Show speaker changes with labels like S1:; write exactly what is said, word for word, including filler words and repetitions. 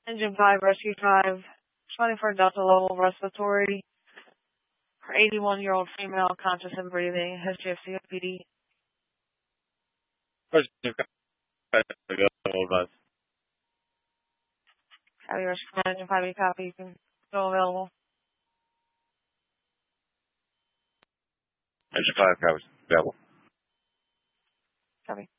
S1: Engine five, Rescue five, twenty-four Delta level respiratory. For eighty-one-year-old female, conscious and breathing, history of C O P D. Have your rescue from Engine five be copy? You can go available.
S2: Engine five, copy. Available.
S1: Copy.